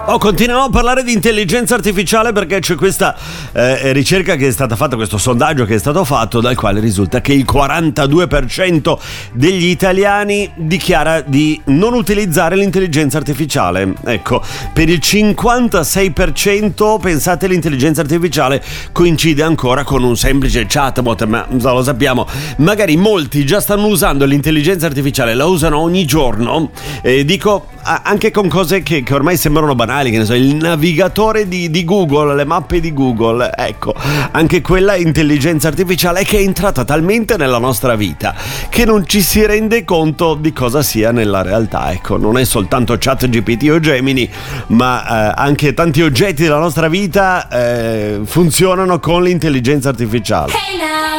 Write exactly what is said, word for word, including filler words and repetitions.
Oh, continuiamo a parlare di intelligenza artificiale perché c'è questa eh, ricerca che è stata fatta, questo sondaggio che è stato fatto, dal quale risulta che il quarantadue per cento degli italiani dichiara di non utilizzare l'intelligenza artificiale. Ecco, per il cinquantasei per cento, pensate, l'intelligenza artificiale coincide ancora con un semplice chatbot, ma lo sappiamo, magari molti già stanno usando l'intelligenza artificiale, la usano ogni giorno, e dico anche con cose che, che ormai sembrano banali, che ne so, il navigatore di, di Google, le mappe di Google, ecco, anche quella intelligenza artificiale che è entrata talmente nella nostra vita che non ci si rende conto di cosa sia nella realtà. Ecco, non è soltanto ChatGPT o Gemini, ma eh, anche tanti oggetti della nostra vita eh, funzionano con l'intelligenza artificiale.